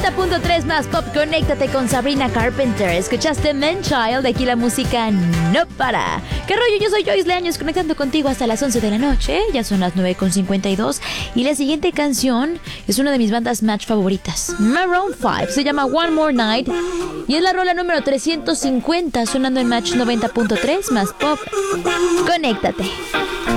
90.3 más pop, conéctate con Sabrina Carpenter. Escuchaste Man Child, de aquí la música no para. ¿Qué rollo? Yo soy Joyce Leaños, conectando contigo hasta las 11 de la noche. Ya son las 9:52. Y la siguiente canción es una de mis bandas match favoritas, Maroon 5. Se llama One More Night y es la rola número 350, sonando en Match 90.3 más pop. Conéctate.